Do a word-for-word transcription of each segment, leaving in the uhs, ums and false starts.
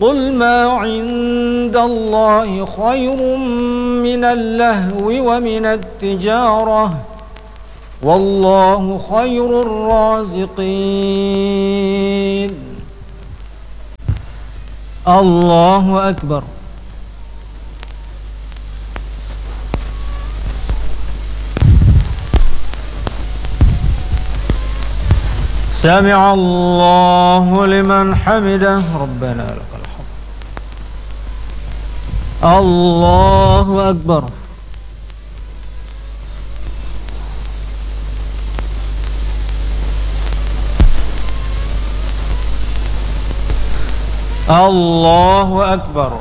قل ما عند الله خير من اللهو ومن التجارة والله خير الرازقين. الله أكبر. سمع الله لمن حمده ربنا لك الحمد. الله أكبر. الله أكبر.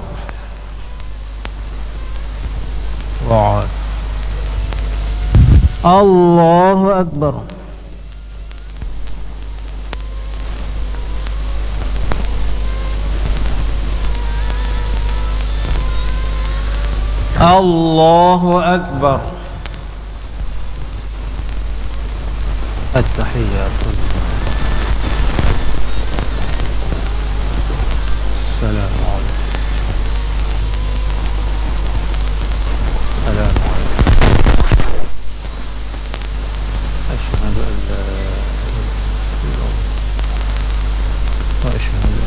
الله أكبر. الله أكبر. التحيات لله. السلام عليكم. السلام عليكم. أشهد أن لا إله إلا الله وأشهد أن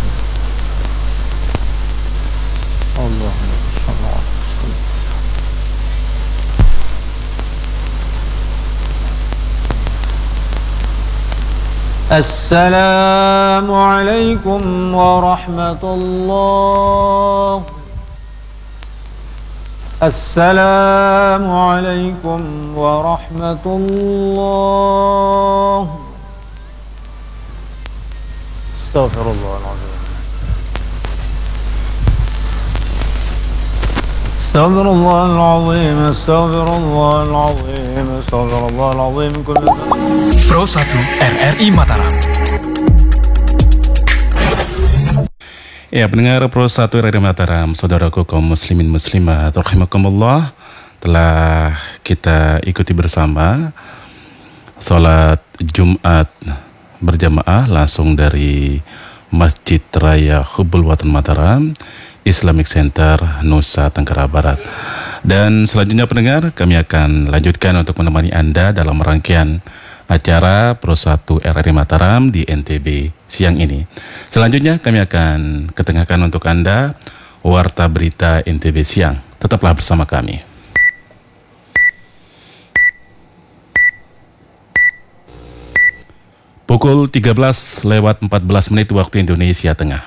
اللهم صل على سيدنا السلام عليكم ورحمة الله. السلام عليكم ورحمة الله. استغفر الله العظيم. استغفر الله العظيم. استغفر الله العظيم. استغفر الله العظيم كل Pro satu R R I Mataram. Ya, pendengar Pro satu R R I Mataram, saudaraku kaum muslimin muslimat rahimakumullah, telah kita ikuti bersama salat Jumat berjamaah langsung dari Masjid Raya Hubbul Watan Mataram Islamic Center, Nusa Tenggara Barat. Dan selanjutnya pendengar, kami akan lanjutkan untuk menemani Anda dalam rangkaian acara Pro satu R R I Mataram di N T B siang ini. Selanjutnya kami akan ketengahkan untuk Anda Warta Berita N T B Siang. Tetaplah bersama kami. Pukul tiga belas lewat empat belas menit waktu Indonesia Tengah.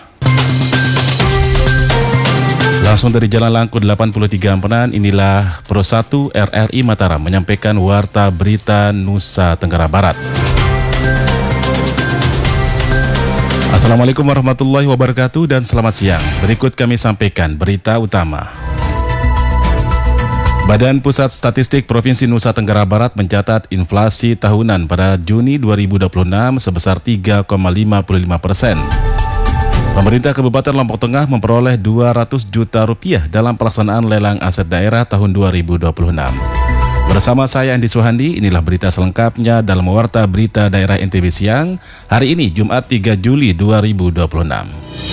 Langsung dari Jalan Langku delapan puluh tiga Ampenan, inilah Pro satu R R I Mataram menyampaikan Warta Berita Nusa Tenggara Barat. Assalamualaikum warahmatullahi wabarakatuh dan selamat siang. Berikut kami sampaikan berita utama. Badan Pusat Statistik Provinsi Nusa Tenggara Barat mencatat inflasi tahunan pada Juni dua ribu dua puluh enam sebesar tiga koma lima lima persen. Pemerintah Kabupaten Lombok Tengah memperoleh dua ratus juta rupiah dalam pelaksanaan lelang aset daerah tahun dua ribu dua puluh enam. Bersama saya Andi Suhandi, inilah berita selengkapnya dalam Warta Berita Daerah N T B Siang hari ini Jumat tiga Juli dua ribu dua puluh enam.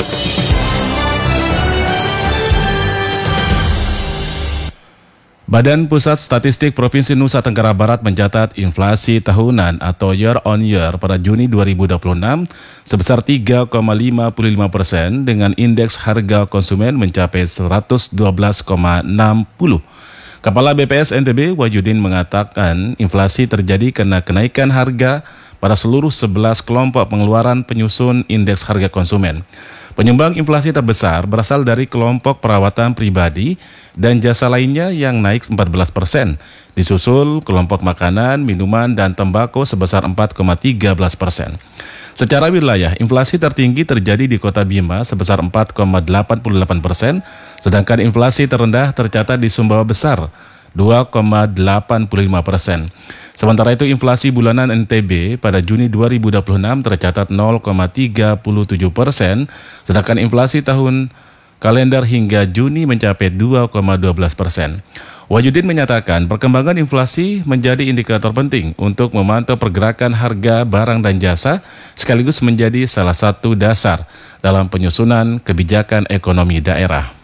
Badan Pusat Statistik Provinsi Nusa Tenggara Barat mencatat inflasi tahunan atau year on year pada Juni dua ribu dua puluh enam sebesar tiga koma lima lima persen dengan indeks harga konsumen mencapai seratus dua belas koma enam nol. Kepala B P S N T B Wahyudin mengatakan inflasi terjadi karena kenaikan harga pada seluruh sebelas kelompok pengeluaran penyusun indeks harga konsumen. Penyumbang inflasi terbesar berasal dari kelompok perawatan pribadi dan jasa lainnya yang naik empat belas persen. Disusul kelompok makanan, minuman, dan tembakau sebesar empat koma tiga belas persen. Secara wilayah, inflasi tertinggi terjadi di Kota Bima sebesar empat koma delapan delapan persen, sedangkan inflasi terendah tercatat di Sumbawa Besar dua koma delapan lima persen. Sementara itu inflasi bulanan N T B pada Juni dua ribu dua puluh enam tercatat nol koma tiga tujuh persen, sedangkan inflasi tahun kalender hingga Juni mencapai dua koma satu dua persen. Wahyudin menyatakan perkembangan inflasi menjadi indikator penting untuk memantau pergerakan harga barang dan jasa sekaligus menjadi salah satu dasar dalam penyusunan kebijakan ekonomi daerah.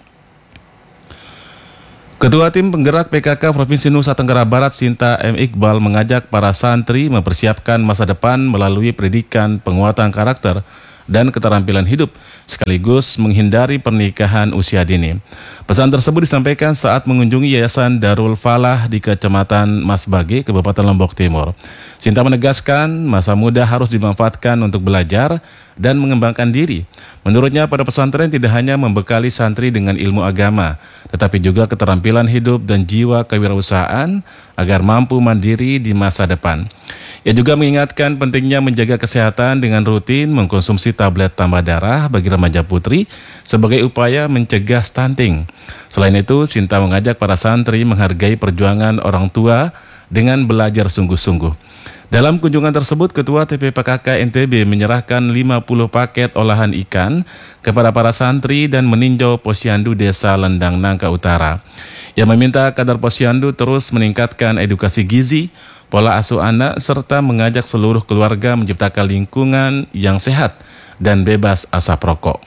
Ketua Tim Penggerak P K K Provinsi Nusa Tenggara Barat Sinta M. Iqbal mengajak para santri mempersiapkan masa depan melalui pendidikan penguatan karakter dan keterampilan hidup, sekaligus menghindari pernikahan usia dini. Pesan tersebut disampaikan saat mengunjungi Yayasan Darul Falah di Kecamatan Masbage, Kabupaten Lombok Timur. Sinta menegaskan masa muda harus dimanfaatkan untuk belajar dan mengembangkan diri. Menurutnya, pada pesantren tidak hanya membekali santri dengan ilmu agama, tetapi juga keterampilan hidup dan jiwa kewirausahaan agar mampu mandiri di masa depan. Ia juga mengingatkan pentingnya menjaga kesehatan dengan rutin mengkonsumsi tablet tambah darah bagi remaja putri sebagai upaya mencegah stunting. Selain itu, Sinta mengajak para santri menghargai perjuangan orang tua dengan belajar sungguh-sungguh. Dalam kunjungan tersebut, Ketua T P P K K N T B menyerahkan lima puluh paket olahan ikan kepada para santri dan meninjau posyandu Desa Lendang Nangka Utara. Ia meminta kadar posyandu terus meningkatkan edukasi gizi, pola asuh anak, serta mengajak seluruh keluarga menciptakan lingkungan yang sehat dan bebas asap rokok.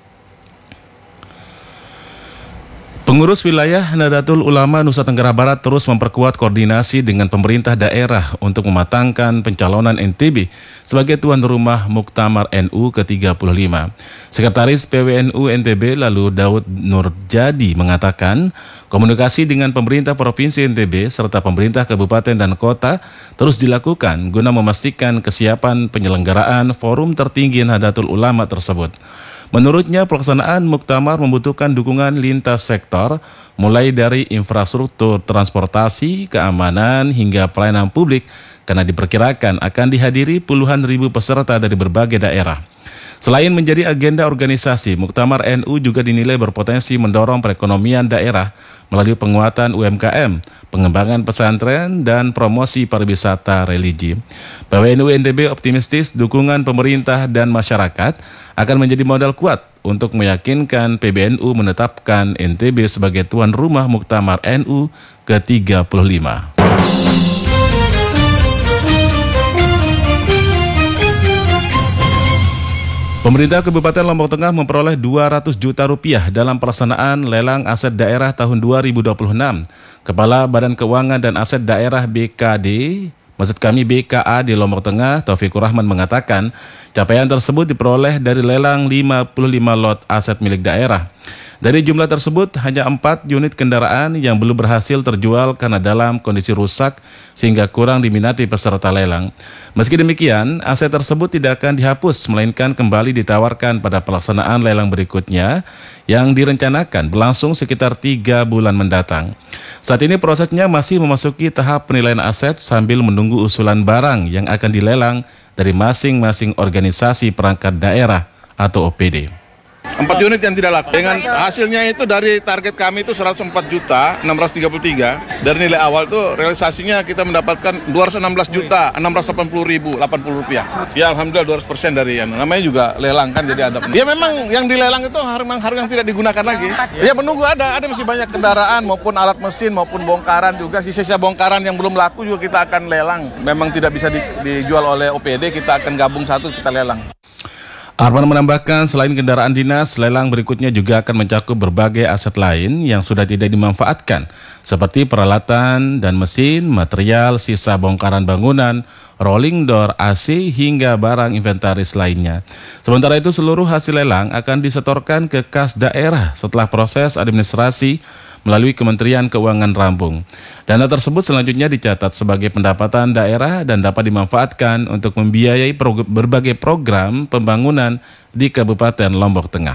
Pengurus wilayah Nahdlatul Ulama Nusa Tenggara Barat terus memperkuat koordinasi dengan pemerintah daerah untuk mematangkan pencalonan N T B sebagai tuan rumah Muktamar N U ke tiga puluh lima. Sekretaris P W N U N T B lalu Daud Nurjadi mengatakan komunikasi dengan pemerintah Provinsi N T B serta pemerintah kabupaten dan kota terus dilakukan guna memastikan kesiapan penyelenggaraan forum tertinggi Nahdlatul Ulama tersebut. Menurutnya, pelaksanaan muktamar membutuhkan dukungan lintas sektor, mulai dari infrastruktur transportasi, keamanan, hingga pelayanan publik, karena diperkirakan akan dihadiri puluhan ribu peserta dari berbagai daerah. Selain menjadi agenda organisasi, Muktamar N U juga dinilai berpotensi mendorong perekonomian daerah melalui penguatan U M K M, pengembangan pesantren, dan promosi pariwisata religi. P W N U N T B optimistis dukungan pemerintah dan masyarakat akan menjadi modal kuat untuk meyakinkan P B N U menetapkan N T B sebagai tuan rumah Muktamar N U ke tiga puluh lima. Pemerintah Kabupaten Lombok Tengah memperoleh dua ratus juta rupiah dalam pelaksanaan lelang aset daerah tahun dua ribu dua puluh enam. Kepala Badan Keuangan dan Aset Daerah B K D, maksud kami B K A di Lombok Tengah, Taufikur Rahman mengatakan capaian tersebut diperoleh dari lelang lima puluh lima lot aset milik daerah. Dari jumlah tersebut, hanya empat unit kendaraan yang belum berhasil terjual karena dalam kondisi rusak sehingga kurang diminati peserta lelang. Meski demikian, aset tersebut tidak akan dihapus, melainkan kembali ditawarkan pada pelaksanaan lelang berikutnya yang direncanakan berlangsung sekitar tiga bulan mendatang. Saat ini prosesnya masih memasuki tahap penilaian aset sambil menunggu usulan barang yang akan dilelang dari masing-masing organisasi perangkat daerah atau O P D. Empat unit yang tidak laku. Dengan hasilnya itu dari target kami itu seratus empat juta enam ratus tiga puluh tiga. Dari nilai awal itu realisasinya kita mendapatkan dua ratus enam belas juta enam ratus delapan puluh ribu delapan puluh rupiah. Ya alhamdulillah dua ratus persen dari yang namanya juga lelang kan, jadi ada. Ya memang yang dilelang itu harga harga yang tidak digunakan lagi. Ya menunggu ada ada masih banyak kendaraan maupun alat mesin maupun bongkaran juga. Sisa-sisa bongkaran yang belum laku juga kita akan lelang. Memang tidak bisa di, dijual oleh O P D, kita akan gabung satu kita lelang. Arman menambahkan selain kendaraan dinas, lelang berikutnya juga akan mencakup berbagai aset lain yang sudah tidak dimanfaatkan, seperti peralatan dan mesin, material, sisa bongkaran bangunan, rolling door, A C, hingga barang inventaris lainnya. Sementara itu, seluruh hasil lelang akan disetorkan ke kas daerah setelah proses administrasi melalui Kementerian Keuangan rampung. Dana tersebut selanjutnya dicatat sebagai pendapatan daerah dan dapat dimanfaatkan untuk membiayai prog- berbagai program pembangunan di Kabupaten Lombok Tengah.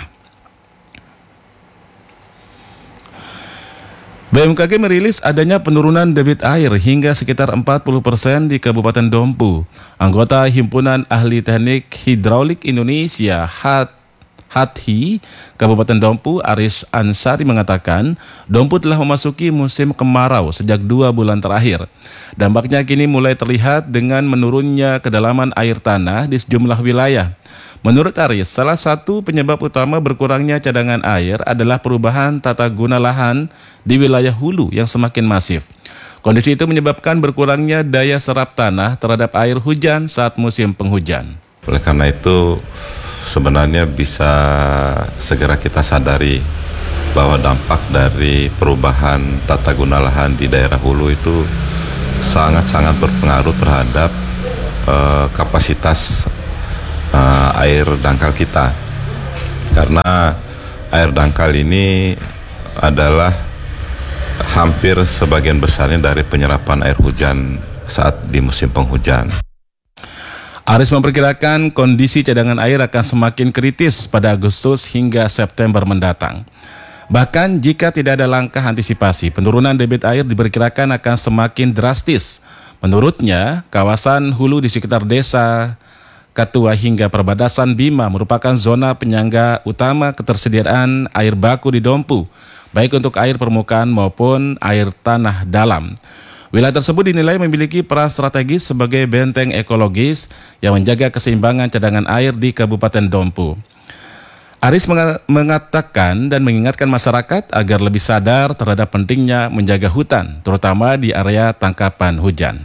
B M K G merilis adanya penurunan debit air hingga sekitar empat puluh persen di Kabupaten Dompu. Anggota Himpunan Ahli Teknik Hidraulik Indonesia H A T Hathi, Kabupaten Dompu, Aris Ansari mengatakan, Dompu telah memasuki musim kemarau sejak dua bulan terakhir. Dampaknya kini mulai terlihat dengan menurunnya kedalaman air tanah di sejumlah wilayah. Menurut Aris, salah satu penyebab utama berkurangnya cadangan air adalah perubahan tata guna lahan di wilayah hulu yang semakin masif. Kondisi itu menyebabkan berkurangnya daya serap tanah terhadap air hujan saat musim penghujan. Oleh karena itu, sebenarnya bisa segera kita sadari bahwa dampak dari perubahan tata guna lahan di daerah hulu itu sangat-sangat berpengaruh terhadap uh, kapasitas uh, air dangkal kita. Karena air dangkal ini adalah hampir sebagian besarnya dari penyerapan air hujan saat di musim penghujan. Aris memperkirakan kondisi cadangan air akan semakin kritis pada Agustus hingga September mendatang. Bahkan jika tidak ada langkah antisipasi, penurunan debit air diperkirakan akan semakin drastis. Menurutnya, kawasan hulu di sekitar desa Katua hingga perbatasan Bima merupakan zona penyangga utama ketersediaan air baku di Dompu, baik untuk air permukaan maupun air tanah dalam. Wilayah tersebut dinilai memiliki peran strategis sebagai benteng ekologis yang menjaga keseimbangan cadangan air di Kabupaten Dompu. Aris mengatakan dan mengingatkan masyarakat agar lebih sadar terhadap pentingnya menjaga hutan, terutama di area tangkapan hujan.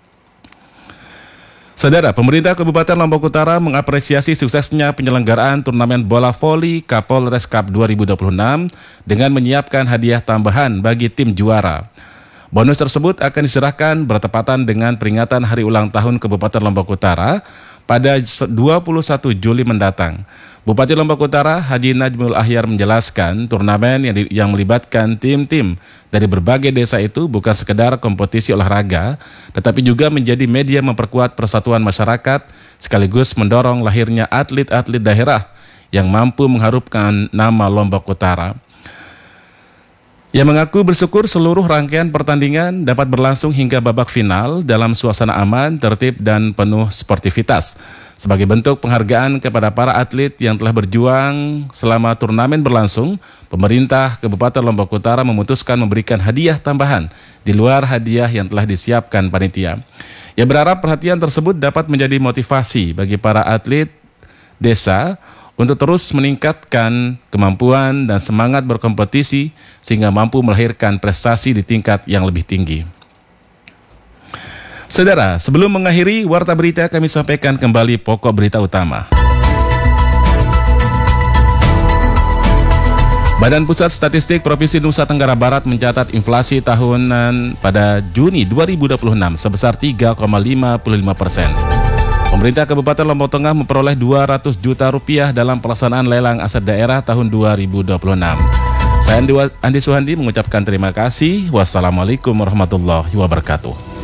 Saudara, pemerintah Kabupaten Lombok Utara mengapresiasi suksesnya penyelenggaraan turnamen bola voli Kapolres Cup dua ribu dua puluh enam dengan menyiapkan hadiah tambahan bagi tim juara. Bonus tersebut akan diserahkan bertepatan dengan peringatan Hari Ulang Tahun Kabupaten Lombok Utara pada dua puluh satu Juli mendatang. Bupati Lombok Utara Haji Najmul Ahyar menjelaskan turnamen yang, di, yang melibatkan tim-tim dari berbagai desa itu bukan sekedar kompetisi olahraga, tetapi juga menjadi media memperkuat persatuan masyarakat sekaligus mendorong lahirnya atlet-atlet daerah yang mampu mengharumkan nama Lombok Utara. Ia mengaku bersyukur seluruh rangkaian pertandingan dapat berlangsung hingga babak final dalam suasana aman, tertib, dan penuh sportivitas. Sebagai bentuk penghargaan kepada para atlet yang telah berjuang selama turnamen berlangsung, pemerintah Kabupaten Lombok Utara memutuskan memberikan hadiah tambahan di luar hadiah yang telah disiapkan panitia. Ia berharap perhatian tersebut dapat menjadi motivasi bagi para atlet desa untuk terus meningkatkan kemampuan dan semangat berkompetisi sehingga mampu melahirkan prestasi di tingkat yang lebih tinggi. Saudara, sebelum mengakhiri Warta Berita, kami sampaikan kembali pokok berita utama. Badan Pusat Statistik Provinsi Nusa Tenggara Barat mencatat inflasi tahunan pada Juni dua ribu dua puluh enam sebesar tiga koma lima puluh lima persen. Pemerintah Kabupaten Lombok Tengah memperoleh dua ratus juta rupiah dalam pelaksanaan lelang aset daerah tahun dua ribu dua puluh enam. Saya Andi Suhandi mengucapkan terima kasih. Wassalamualaikum warahmatullahi wabarakatuh.